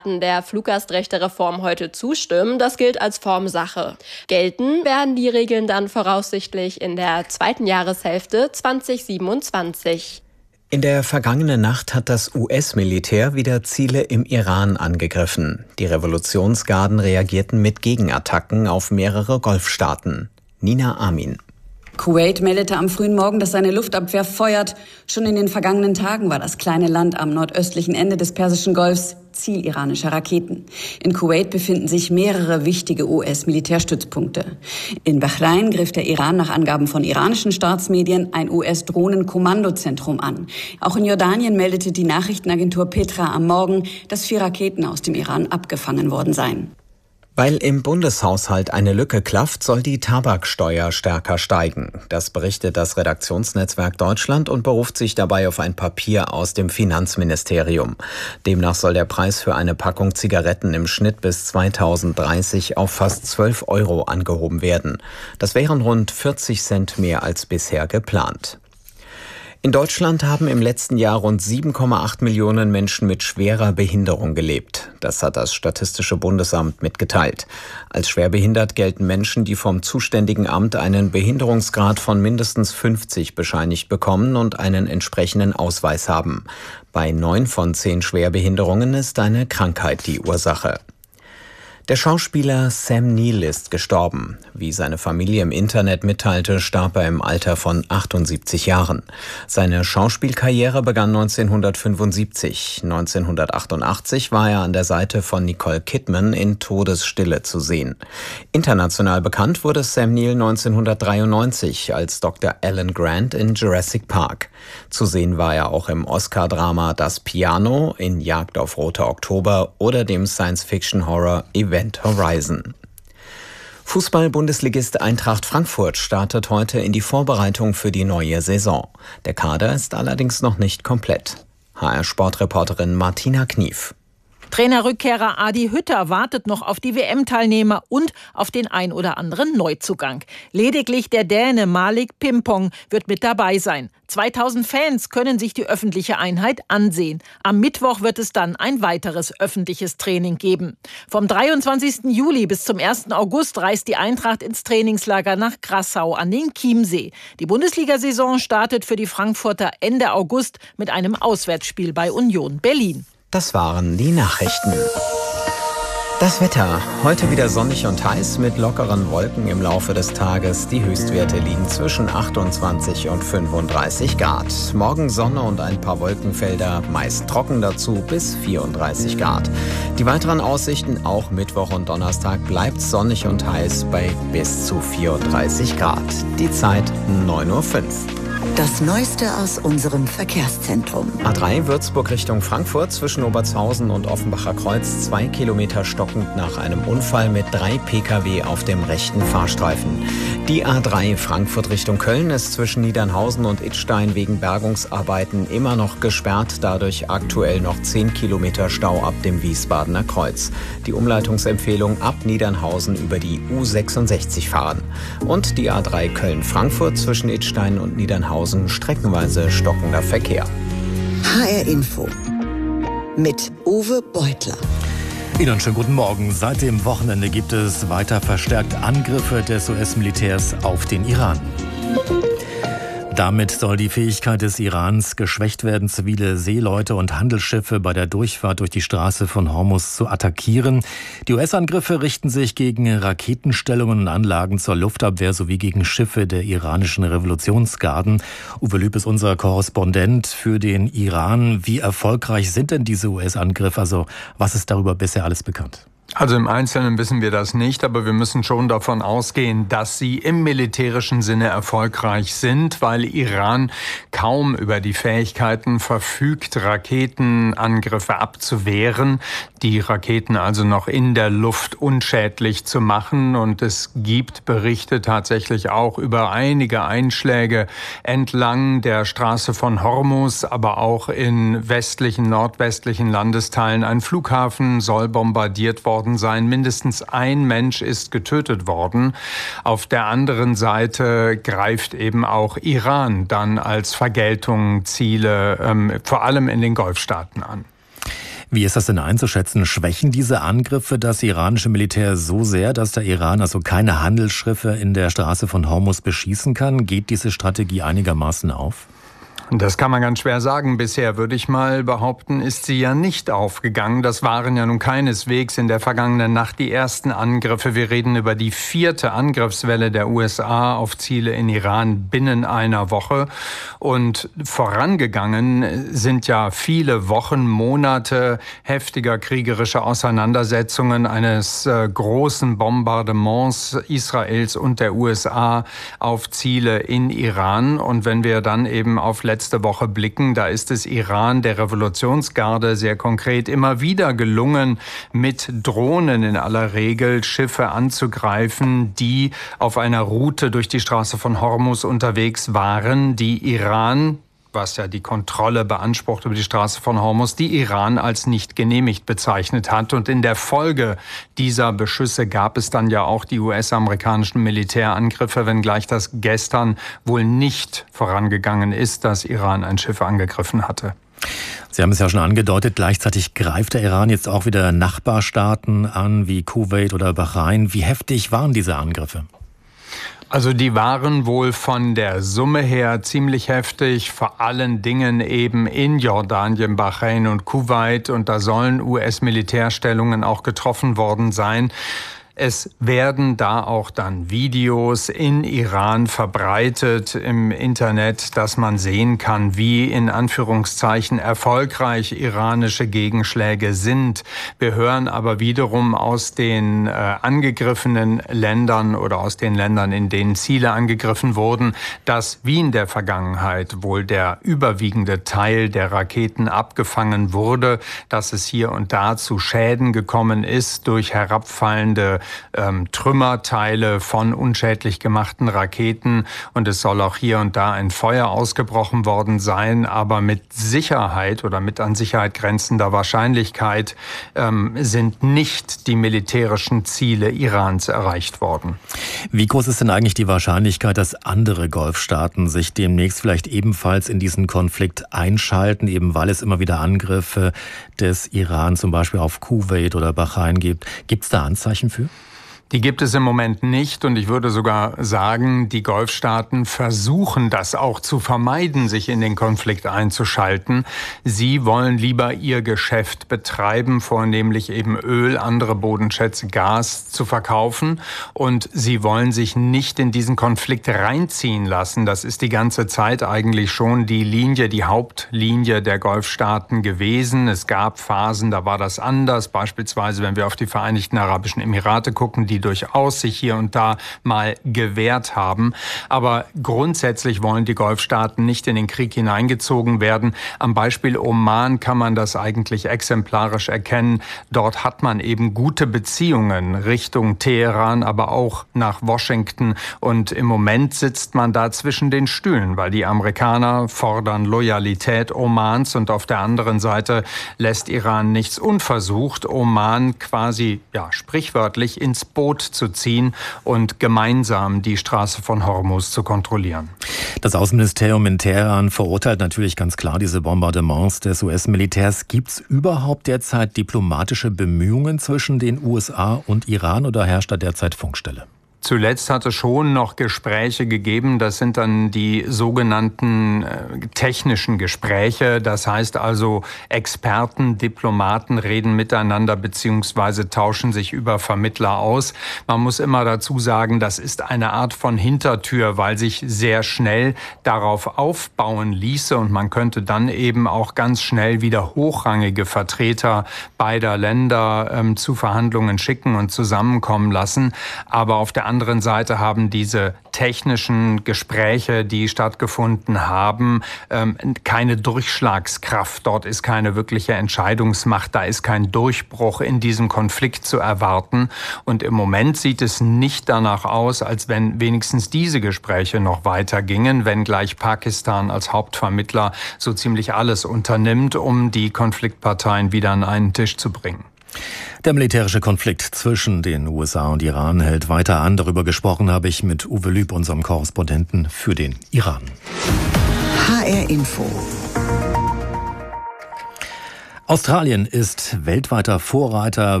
der Fluggastrechtereform heute zustimmen, das gilt als Formsache. Gelten werden die Regeln dann voraussichtlich in der zweiten Jahreshälfte 2027. In der vergangenen Nacht hat das US-Militär wieder Ziele im Iran angegriffen. Die Revolutionsgarden reagierten mit Gegenattacken auf mehrere Golfstaaten. Nina Amin. Kuwait meldete am frühen Morgen, dass seine Luftabwehr feuert. Schon in den vergangenen Tagen war das kleine Land am nordöstlichen Ende des Persischen Golfs Ziel iranischer Raketen. In Kuwait befinden sich mehrere wichtige US-Militärstützpunkte. In Bahrain griff der Iran nach Angaben von iranischen Staatsmedien ein US-Drohnenkommandozentrum an. Auch in Jordanien meldete die Nachrichtenagentur Petra am Morgen, dass 4 Raketen aus dem Iran abgefangen worden seien. Weil im Bundeshaushalt eine Lücke klafft, soll die Tabaksteuer stärker steigen. Das berichtet das Redaktionsnetzwerk Deutschland und beruft sich dabei auf ein Papier aus dem Finanzministerium. Demnach soll der Preis für eine Packung Zigaretten im Schnitt bis 2030 auf fast 12 € angehoben werden. Das wären rund 40 Cent mehr als bisher geplant. In Deutschland haben im letzten Jahr rund 7,8 Millionen Menschen mit schwerer Behinderung gelebt. Das hat das Statistische Bundesamt mitgeteilt. Als schwerbehindert gelten Menschen, die vom zuständigen Amt einen Behinderungsgrad von mindestens 50 bescheinigt bekommen und einen entsprechenden Ausweis haben. Bei 9 von 10 Schwerbehinderungen ist eine Krankheit die Ursache. Der Schauspieler Sam Neill ist gestorben. Wie seine Familie im Internet mitteilte, starb er im Alter von 78 Jahren. Seine Schauspielkarriere begann 1975. 1988 war er an der Seite von Nicole Kidman in Todesstille zu sehen. International bekannt wurde Sam Neill 1993 als Dr. Alan Grant in Jurassic Park. Zu sehen war er auch im Oscar-Drama Das Piano, in Jagd auf Roter Oktober oder dem Science-Fiction-Horror Event Horizon. Fußball-Bundesligist Eintracht Frankfurt startet heute in die Vorbereitung für die neue Saison. Der Kader ist allerdings noch nicht komplett. HR-Sportreporterin Martina Knief. Trainerrückkehrer Adi Hütter wartet noch auf die WM-Teilnehmer und auf den ein oder anderen Neuzugang. Lediglich der Däne Malik Pimpong wird mit dabei sein. 2000 Fans können sich die öffentliche Einheit ansehen. Am Mittwoch wird es dann ein weiteres öffentliches Training geben. Vom 23. Juli bis zum 1. August reist die Eintracht ins Trainingslager nach Grassau an den Chiemsee. Die Bundesliga-Saison startet für die Frankfurter Ende August mit einem Auswärtsspiel bei Union Berlin. Das waren die Nachrichten. Das Wetter. Heute wieder sonnig und heiß mit lockeren Wolken im Laufe des Tages. Die Höchstwerte liegen zwischen 28 und 35 Grad. Morgen Sonne und ein paar Wolkenfelder, meist trocken dazu bis 34 Grad. Die weiteren Aussichten, auch Mittwoch und Donnerstag, bleibt sonnig und heiß bei bis zu 34 Grad. Die Zeit 9:05 Uhr. Das Neueste aus unserem Verkehrszentrum. A3 Würzburg Richtung Frankfurt zwischen Obertshausen und Offenbacher Kreuz 2 Kilometer stockend nach einem Unfall mit 3 Pkw auf dem rechten Fahrstreifen. Die A3 Frankfurt Richtung Köln ist zwischen Niedernhausen und Idstein wegen Bergungsarbeiten immer noch gesperrt. Dadurch aktuell noch 10 Kilometer Stau ab dem Wiesbadener Kreuz. Die Umleitungsempfehlung ab Niedernhausen über die U66 fahren. Und die A3 Köln-Frankfurt zwischen Idstein und Niedernhausen streckenweise stockender Verkehr. HR Info mit Uwe Beutler. Ihnen schönen guten Morgen. Seit dem Wochenende gibt es weiter verstärkt Angriffe des US-Militärs auf den Iran. Damit soll die Fähigkeit des Irans geschwächt werden, zivile Seeleute und Handelsschiffe bei der Durchfahrt durch die Straße von Hormuz zu attackieren. Die US-Angriffe richten sich gegen Raketenstellungen und Anlagen zur Luftabwehr sowie gegen Schiffe der iranischen Revolutionsgarden. Uwe Lüb ist unser Korrespondent für den Iran. Wie erfolgreich sind denn diese US-Angriffe? Also was ist darüber bisher alles bekannt? Also im Einzelnen wissen wir das nicht, aber wir müssen schon davon ausgehen, dass sie im militärischen Sinne erfolgreich sind, weil Iran kaum über die Fähigkeiten verfügt, Raketenangriffe abzuwehren, die Raketen also noch in der Luft unschädlich zu machen. Und es gibt Berichte tatsächlich auch über einige Einschläge entlang der Straße von Hormuz, aber auch in westlichen, nordwestlichen Landesteilen. Ein Flughafen soll bombardiert worden sein. Mindestens ein Mensch ist getötet worden. Auf der anderen Seite greift eben auch Iran dann als Vergeltung Ziele, vor allem in den Golfstaaten an. Wie ist das denn einzuschätzen? Schwächen diese Angriffe das iranische Militär so sehr, dass der Iran also keine Handelsschiffe in der Straße von Hormuz beschießen kann? Geht diese Strategie einigermaßen auf? Das kann man ganz schwer sagen. Bisher, würde ich mal behaupten, ist sie ja nicht aufgegangen. Das waren ja nun keineswegs in der vergangenen Nacht die ersten Angriffe. Wir reden über die 4. Angriffswelle der USA auf Ziele in Iran binnen einer Woche. Und vorangegangen sind ja viele Wochen, Monate heftiger kriegerischer Auseinandersetzungen, eines großen Bombardements Israels und der USA auf Ziele in Iran. Und wenn wir dann eben auf letzte Woche blicken, da ist es Iran, der Revolutionsgarde, sehr konkret immer wieder gelungen, mit Drohnen in aller Regel Schiffe anzugreifen, die auf einer Route durch die Straße von Hormuz unterwegs waren, die Iran, was ja die Kontrolle beansprucht über die Straße von Hormuz, die Iran als nicht genehmigt bezeichnet hat. Und in der Folge dieser Beschüsse gab es dann ja auch die US-amerikanischen Militärangriffe, wenngleich das gestern wohl nicht vorangegangen ist, dass Iran ein Schiff angegriffen hatte. Sie haben es ja schon angedeutet, gleichzeitig greift der Iran jetzt auch wieder Nachbarstaaten an, wie Kuwait oder Bahrain. Wie heftig waren diese Angriffe? Also die waren wohl von der Summe her ziemlich heftig, vor allen Dingen eben in Jordanien, Bahrain und Kuwait. Und da sollen US-Militärstellungen auch getroffen worden sein. Es werden da auch dann Videos in Iran verbreitet im Internet, dass man sehen kann, wie in Anführungszeichen erfolgreich iranische Gegenschläge sind. Wir hören aber wiederum aus den angegriffenen Ländern oder aus den Ländern, in denen Ziele angegriffen wurden, dass wie in der Vergangenheit wohl der überwiegende Teil der Raketen abgefangen wurde, dass es hier und da zu Schäden gekommen ist durch herabfallende Trümmerteile von unschädlich gemachten Raketen, und es soll auch hier und da ein Feuer ausgebrochen worden sein, aber mit Sicherheit oder mit an Sicherheit grenzender Wahrscheinlichkeit sind nicht die militärischen Ziele Irans erreicht worden. Wie groß ist denn eigentlich die Wahrscheinlichkeit, dass andere Golfstaaten sich demnächst vielleicht ebenfalls in diesen Konflikt einschalten, eben weil es immer wieder Angriffe des Iran zum Beispiel auf Kuwait oder Bahrain gibt? Gibt es da Anzeichen für? Die gibt es im Moment nicht, und ich würde sogar sagen, die Golfstaaten versuchen das auch zu vermeiden, sich in den Konflikt einzuschalten. Sie wollen lieber ihr Geschäft betreiben, vornehmlich eben Öl, andere Bodenschätze, Gas zu verkaufen, und sie wollen sich nicht in diesen Konflikt reinziehen lassen. Das ist die ganze Zeit eigentlich schon die Linie, die Hauptlinie der Golfstaaten gewesen. Es gab Phasen, da war das anders, beispielsweise wenn wir auf die Vereinigten Arabischen Emirate gucken, die durchaus sich hier und da mal gewehrt haben. Aber grundsätzlich wollen die Golfstaaten nicht in den Krieg hineingezogen werden. Am Beispiel Oman kann man das eigentlich exemplarisch erkennen. Dort hat man eben gute Beziehungen Richtung Teheran, aber auch nach Washington. Und im Moment sitzt man da zwischen den Stühlen, weil die Amerikaner fordern Loyalität Omans, und auf der anderen Seite lässt Iran nichts unversucht, Oman quasi sprichwörtlich ins Boot zu ziehen und gemeinsam die Straße von Hormuz zu kontrollieren. Das Außenministerium in Teheran verurteilt natürlich ganz klar diese Bombardements des US-Militärs. Gibt es überhaupt derzeit diplomatische Bemühungen zwischen den USA und Iran, oder herrscht da derzeit Funkstille? Zuletzt hat es schon noch Gespräche gegeben. Das sind dann die sogenannten technischen Gespräche. Das heißt also, Experten, Diplomaten reden miteinander bzw. tauschen sich über Vermittler aus. Man muss immer dazu sagen, das ist eine Art von Hintertür, weil sich sehr schnell darauf aufbauen ließe, und man könnte dann eben auch ganz schnell wieder hochrangige Vertreter beider Länder zu Verhandlungen schicken und zusammenkommen lassen. Aber auf der anderen Seite haben diese technischen Gespräche, die stattgefunden haben, keine Durchschlagskraft. Dort ist keine wirkliche Entscheidungsmacht. Da ist kein Durchbruch in diesem Konflikt zu erwarten. Und im Moment sieht es nicht danach aus, als wenn wenigstens diese Gespräche noch weitergingen, wenngleich Pakistan als Hauptvermittler so ziemlich alles unternimmt, um die Konfliktparteien wieder an einen Tisch zu bringen. Der militärische Konflikt zwischen den USA und Iran hält weiter an. Darüber gesprochen habe ich mit Uwe Lüb, unserem Korrespondenten für den Iran. HR Info. Australien ist weltweiter Vorreiter